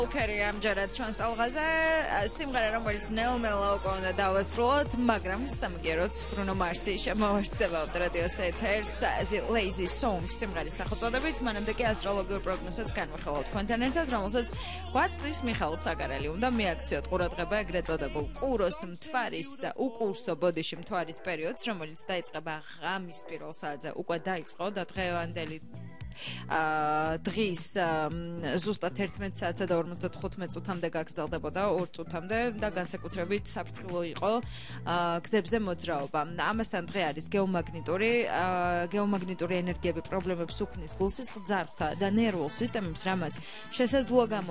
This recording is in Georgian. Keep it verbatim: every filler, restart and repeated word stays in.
Keri ამჯერად ჩვენს ტალღაზე სიმღერა რომელიც ნელ-ნელა უკვე უნდა დავასრულოთ, მაგრამ სამაგიეროდ ბრუნო მარსი შემოვარდება რადიოს ეთერს Lazy Song სიმღერის სახელწოდებით. მანამდე კი ასტროლოგიურ პროგნოზებს განვიხილავთ თქვენთან ერთად, რომელსაც გვაწვდის მიხაილ საგარელი. უნდა მიაქციოთ ყურადღება ეგრეთ წოდებულ კუროს მთვარის უკურსო ბოდიში მთვარის პერიოდს, რომელიც დაიწყება ღამის პირველ საათზე. უკვე დაიწყო და დღევანდელი დღის ზუსტად ერთმეტ საათსა და ორმოცდათხუთმეტ წუთამდე გაგრძელდებოდა ორ წუთამდე და განსაკუთრებით საფრთხილო იყო გზებზე მოძრაობა. ამასთან დღე არის გეომაგნიტური გეომაგნიტური ენერგიები პრობლემებს უქმნის გულსის, ხძართა და ნერვულ სისტემებს, რამაც შესაძლოა